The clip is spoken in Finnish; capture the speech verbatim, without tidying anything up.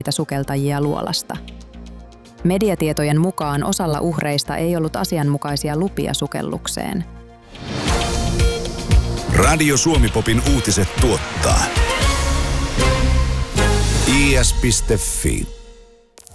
sukeltajia luolasta. Mediatietojen mukaan osalla uhreista ei ollut asianmukaisia lupia sukellukseen. Radio Suomi-popin uutiset tuottaa I S piste F I.